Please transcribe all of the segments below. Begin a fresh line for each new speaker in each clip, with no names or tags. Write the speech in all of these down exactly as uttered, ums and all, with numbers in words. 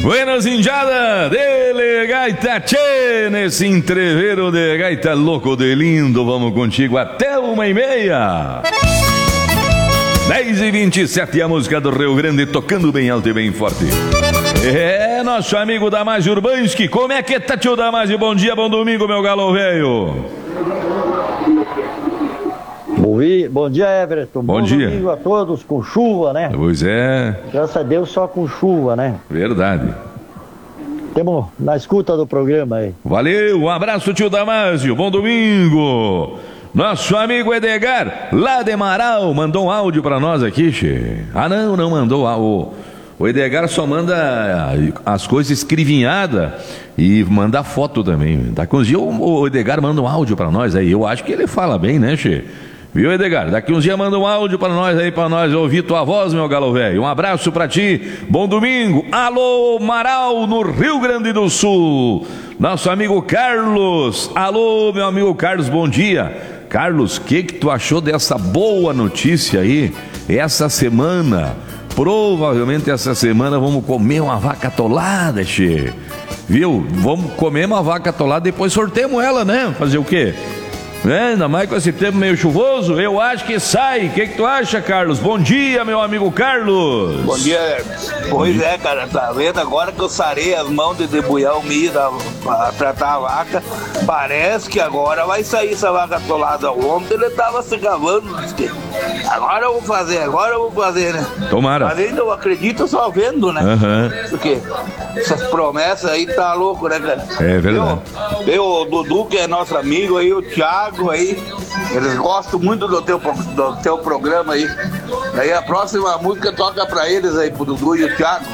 Buenas indiada, dele gaita tchê, nesse entreveiro de gaita louco de lindo, vamos contigo até uma e meia. dez e vinte e sete, a música do Rio Grande tocando bem alto e bem forte. É, nosso amigo Damásio Urbanski, como é que tá, tio Damásio? Bom dia, bom domingo, meu galo velho.
Bom dia, Everton.
Bom,
bom
dia.
domingo a todos, com chuva, né?
Pois é.
Graças a Deus, só com chuva, né?
Verdade.
Temos na escuta do programa aí.
Valeu, um abraço, tio Damásio, bom domingo. Nosso amigo Edgar, lá de Marau, mandou um áudio pra nós aqui, che. Ah, não, não mandou áudio. O Edgar só manda as coisas escrivinhadas e manda foto também. Daqui uns dias o Edgar manda um áudio pra nós aí. Eu acho que ele fala bem, né, che? Viu, Edgar? Daqui uns dias manda um áudio pra nós aí, pra nós ouvir tua voz, meu galo velho. Um abraço pra ti, bom domingo. Alô, Marau, no Rio Grande do Sul. Nosso amigo Carlos. Alô, meu amigo Carlos, bom dia. Carlos, o que que tu achou dessa boa notícia aí? Essa semana, provavelmente essa semana vamos comer uma vaca atolada, che. Viu? Vamos comer uma vaca atolada, depois sorteamos ela, né? Fazer o quê? É, ainda mais com esse tempo meio chuvoso, eu acho que sai. O que que tu acha, Carlos? Bom dia, meu amigo Carlos.
Bom dia, Hermes. Pois é, cara, tá vendo? Agora que eu sarei as mãos de debulhar o milho pra tratar a vaca, parece que agora vai sair essa vaca atolada. Ontem ele tava se cavando, disse que agora eu vou fazer, agora eu vou fazer, né?
Tomara.
Mas ainda eu acredito só vendo, né?
Uhum.
Porque essas promessas aí tá louco, né, cara?
É verdade.
Eu, eu, o Dudu, que é nosso amigo aí, o Thiago aí, eles gostam muito do teu, do teu programa aí. Aí a próxima música toca pra eles aí, pro Dudu e o Thiago.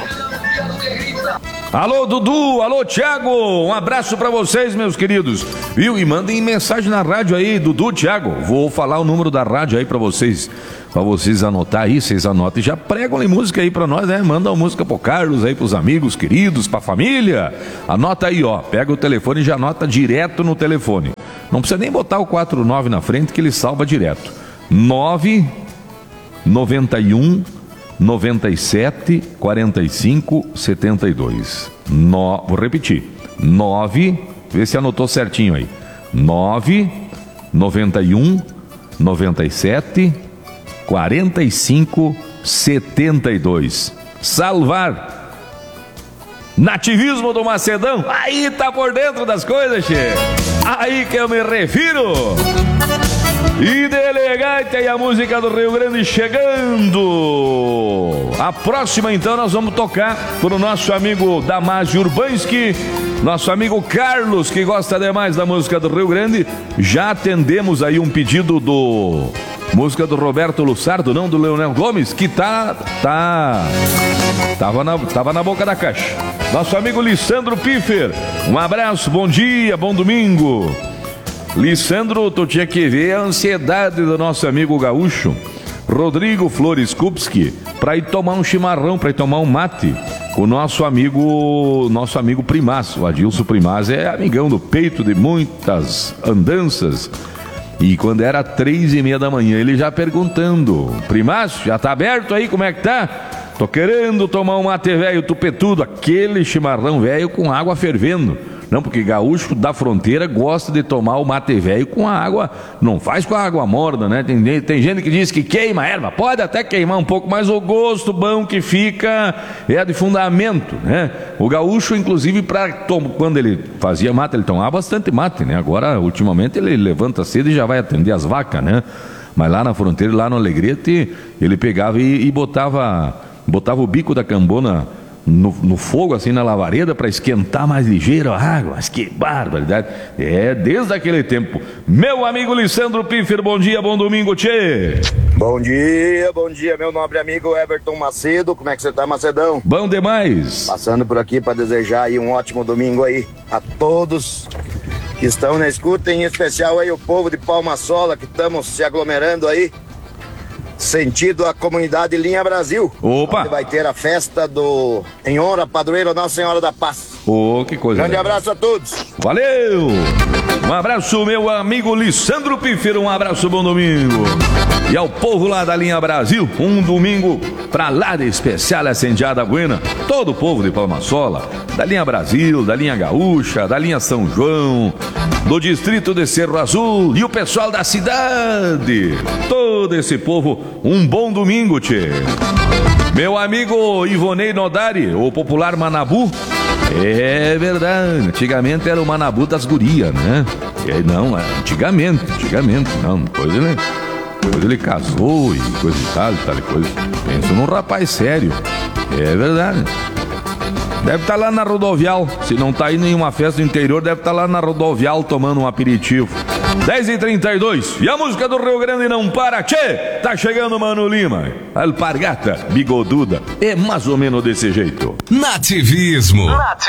Alô, Dudu, alô, Thiago, um abraço pra vocês, meus queridos. Viu? E mandem mensagem na rádio aí, Dudu, Thiago. Vou falar o número da rádio aí pra vocês, pra vocês anotar aí, vocês anotam e já pregam música aí pra nós, né? Mandam música pro Carlos aí, pros amigos queridos, pra família. Anota aí, ó, pega o telefone e já anota direto no telefone. Não precisa nem botar o quatro nove na frente que ele salva direto. nove noventa e um noventa e sete quarenta e cinco setenta e dois. No, vou repetir. nove, vê se anotou certinho aí. nove noventa e um noventa e sete quarenta e cinco setenta e dois. Salvar. Nativismo do Macedão. Aí tá por dentro das coisas, che. Aí que eu me refiro. E delegate aí a música do Rio Grande chegando. A próxima então nós vamos tocar pro nosso amigo Damásio Urbanski, nosso amigo Carlos, que gosta demais da música do Rio Grande. Já atendemos aí um pedido do música do Roberto Lussardo, não do Leonel Gomes, que tá tá tava na, tava na boca da caixa. Nosso amigo Lissandro Piffer, um abraço, bom dia, bom domingo. Lissandro, tu tinha que ver a ansiedade do nosso amigo gaúcho Rodrigo Flores Kupski para ir tomar um chimarrão, para ir tomar um mate com o nosso amigo, nosso amigo Primaz. O Adilson Primaz é amigão do peito de muitas andanças. E quando era três e meia da manhã, ele já perguntando: Primaz, já tá aberto aí, como é que tá? Tô querendo tomar um mate velho tupetudo, aquele chimarrão velho com água fervendo. Não, porque gaúcho da fronteira gosta de tomar o mate velho com a água, não faz com a água morna, né? Tem, tem gente que diz que queima a erva, pode até queimar um pouco, mas o gosto bom que fica é de fundamento, né? O gaúcho, inclusive, pra, quando ele fazia mate, ele tomava bastante mate, né? Agora, ultimamente, ele levanta cedo e já vai atender as vacas, né? Mas lá na fronteira, lá no Alegrete, ele pegava e, e botava, botava o bico da cambona No, no fogo, assim, na lavareda, para esquentar mais ligeiro a água. Mas que barbaridade. É, desde aquele tempo. Meu amigo Lissandro Piffer, bom dia, bom domingo, tchê.
Bom dia, bom dia, meu nobre amigo Everton Macedo. Como é que você tá, Macedão?
Bom demais.
Passando por aqui para desejar aí um ótimo domingo aí a todos que estão na escuta, em especial aí o povo de Palma Sola, que estamos se aglomerando aí. sentido a comunidade Linha Brasil.
Opa!
Onde vai ter a festa do em honra padroeira Nossa Senhora da Paz.
Ô, oh, que coisa.
Grande
legal.
abraço a todos.
Valeu! Um abraço, meu amigo Lissandro Pífero, um abraço, bom domingo. E ao povo lá da Linha Brasil, um domingo pra lá de especial acendiada buena. Todo o povo de Palmasola, da Linha Brasil, da Linha Gaúcha, da Linha São João, do distrito de Cerro Azul e o pessoal da cidade. Todo esse povo, um bom domingo, tchê. Meu amigo Ivonei Nodari, o popular Manabu. É verdade, antigamente era o Manabu das gurias, né? E não, antigamente, antigamente, não, depois ele, depois ele casou e coisa e tal, e tal e coisa. Penso num rapaz sério, é verdade. Deve estar lá na rodovial, se não está indo em uma festa do interior, deve estar lá na rodovial tomando um aperitivo. dez e trinta e dois, e a música do Rio Grande não para, tchê! Tá chegando Mano Lima, Alpargata, bigoduda, é mais ou menos desse jeito.
Nativismo. Nativismo.